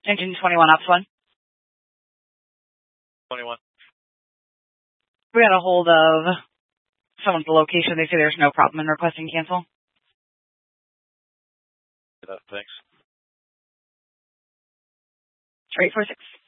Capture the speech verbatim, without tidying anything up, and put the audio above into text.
Engine twenty-one, Ops one. twenty-one. We got a hold of someone at the location. They say there's no problem in requesting cancel. Thanks. eight four six.